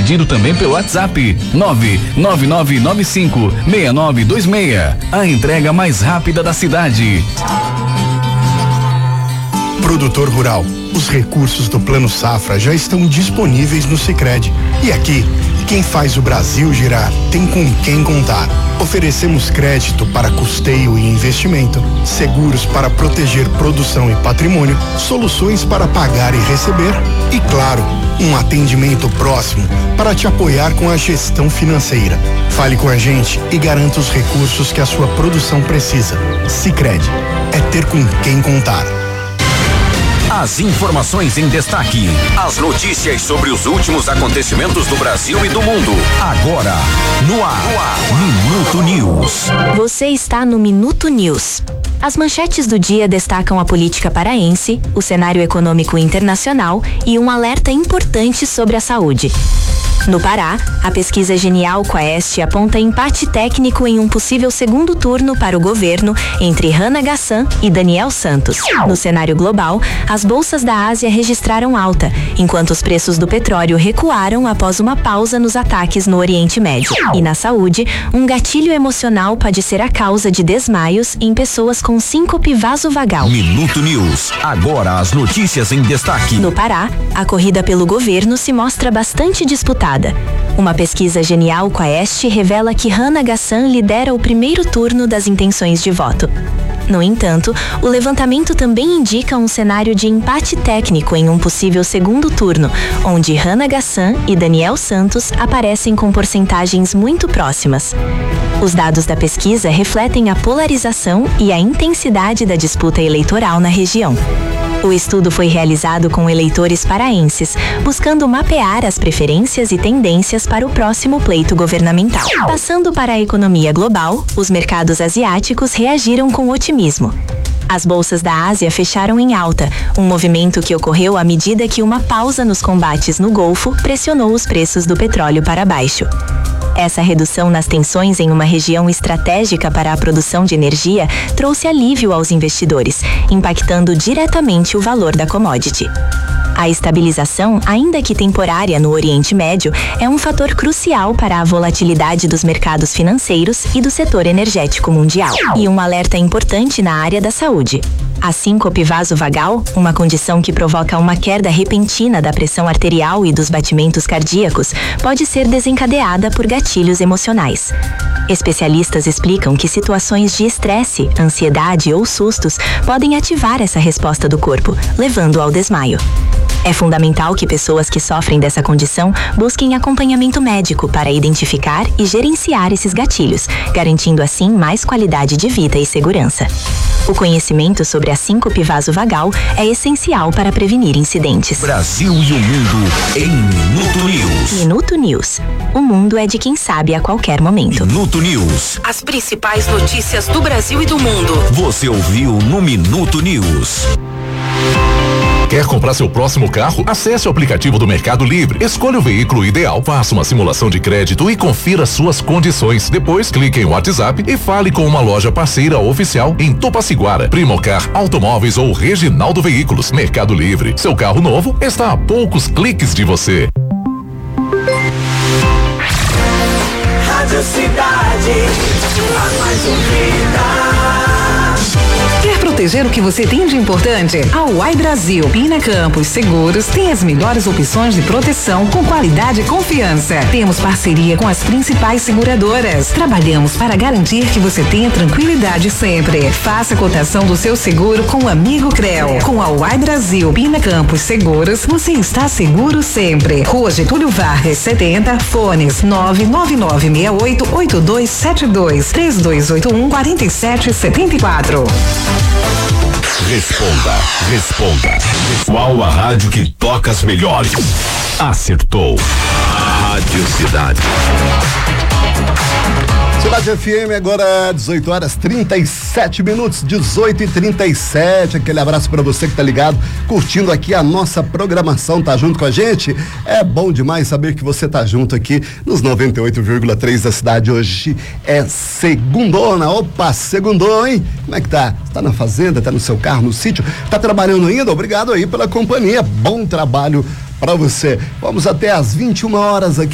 pedido também pelo WhatsApp 999956926. A entrega mais rápida da cidade. Produtor rural, os recursos do Plano Safra já estão disponíveis no Sicredi. E aqui, quem faz o Brasil girar tem com quem contar. Oferecemos crédito para custeio e investimento, seguros para proteger produção e patrimônio, soluções para pagar e receber e, claro, um atendimento próximo para te apoiar com a gestão financeira. Fale com a gente e garanta os recursos que a sua produção precisa. Sicredi, é ter com quem contar. As informações em destaque. As notícias sobre os últimos acontecimentos do Brasil e do mundo. Agora, no ar. Minuto News. Você está no Minuto News. As manchetes do dia destacam a política paraense, o cenário econômico internacional e um alerta importante sobre a saúde. No Pará, a pesquisa Genial Quaest aponta empate técnico em um possível segundo turno para o governo entre Rana Gassan e Daniel Santos. No cenário global, as bolsas da Ásia registraram alta, enquanto os preços do petróleo recuaram após uma pausa nos ataques no Oriente Médio. E na saúde, um gatilho emocional pode ser a causa de desmaios em pessoas com síncope vasovagal. Minuto News. Agora as notícias em destaque. No Pará, a corrida pelo governo se mostra bastante disputada. Uma pesquisa Genial Quaest revela que Rana Gassan lidera o primeiro turno das intenções de voto. No entanto, o levantamento também indica um cenário de empate técnico em um possível segundo turno, onde Rana Gassan e Daniel Santos aparecem com porcentagens muito próximas. Os dados da pesquisa refletem a polarização e a intensidade da disputa eleitoral na região. O estudo foi realizado com eleitores paraenses, buscando mapear as preferências e tendências para o próximo pleito governamental. Passando para a economia global, os mercados asiáticos reagiram com otimismo. As bolsas da Ásia fecharam em alta, um movimento que ocorreu à medida que uma pausa nos combates no Golfo pressionou os preços do petróleo para baixo. Essa redução nas tensões em uma região estratégica para a produção de energia trouxe alívio aos investidores, impactando diretamente o valor da commodity. A estabilização, ainda que temporária no Oriente Médio, é um fator crucial para a volatilidade dos mercados financeiros e do setor energético mundial. E um alerta importante na área da saúde. A síncope vasovagal, uma condição que provoca uma queda repentina da pressão arterial e dos batimentos cardíacos, pode ser desencadeada por gatilhos emocionais. Especialistas explicam que situações de estresse, ansiedade ou sustos podem ativar essa resposta do corpo, levando ao desmaio. É fundamental que pessoas que sofrem dessa condição busquem acompanhamento médico para identificar e gerenciar esses gatilhos, garantindo assim mais qualidade de vida e segurança. O conhecimento sobre a síncope vasovagal é essencial para prevenir incidentes. Brasil e o mundo em Minuto News. Minuto News. O mundo é de quem sabe a qualquer momento. Minuto News. As principais notícias do Brasil e do mundo. Você ouviu no Minuto News. Quer comprar seu próximo carro? Acesse o aplicativo do Mercado Livre, escolha o veículo ideal, faça uma simulação de crédito e confira suas condições. Depois, clique em WhatsApp e fale com uma loja parceira oficial em Tupaciguara, Primocar Automóveis ou Reginaldo Veículos. Mercado Livre, seu carro novo está a poucos cliques de você. Rádio Cidade, a mais ouvida. Quer proteger o que você tem de importante? A Uai Brasil Pina Campos Seguros tem as melhores opções de proteção com qualidade e confiança. Temos parceria com as principais seguradoras. Trabalhamos para garantir que você tenha tranquilidade sempre. Faça a cotação do seu seguro com o amigo Creu. Com a Uai Brasil Pina Campos Seguros, você está seguro sempre. Rua Getúlio Vargas 70, fones 999688272 3281-4774. Responda. Qual a rádio que toca as melhores? Acertou. Rádio Cidade. Cidade FM, agora 18h37, 18h37. Aquele abraço para você que tá ligado, curtindo aqui a nossa programação, tá junto com a gente? É bom demais saber que você tá junto aqui nos 98,3 da cidade. Hoje é segundona. Opa, segundou, hein? Como é que tá? Tá na fazenda, tá no seu carro, no sítio? Tá trabalhando ainda? Obrigado aí pela companhia. Bom trabalho para você. Vamos até às 21 horas aqui.